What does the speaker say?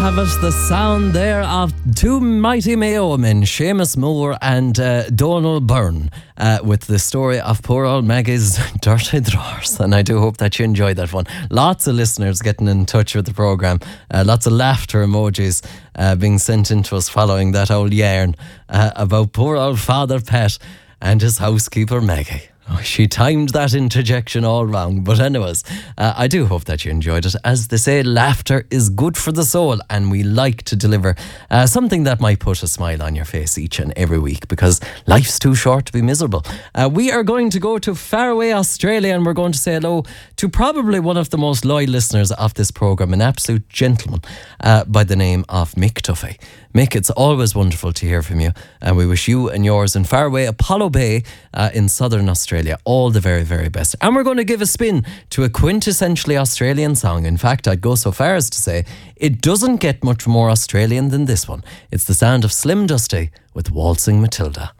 have it, the sound there of two mighty Mayo men, Seamus Moore and Donal Byrne, with the story of poor old Maggie's dirty drawers. And I do hope that you enjoyed that one. Lots of listeners getting in touch with the programme. Lots of laughter emojis being sent in to us following that old yarn about poor old Father Pat and his housekeeper Maggie. Oh, she timed that interjection all wrong. But anyways, I do hope that you enjoyed it. As they say, laughter is good for the soul, and we like to deliver something that might put a smile on your face each and every week, because life's too short to be miserable. We are going to go to faraway Australia, and we're going to say hello to probably one of the most loyal listeners of this programme, an absolute gentleman by the name of Mick Tuffy. Mick, it's always wonderful to hear from you, and we wish you and yours in faraway Apollo Bay in southern Australia all the very, very best. And we're going to give a spin to a quintessentially Australian song. In fact, I'd go so far as to say it doesn't get much more Australian than this one. It's the sound of Slim Dusty with Waltzing Matilda.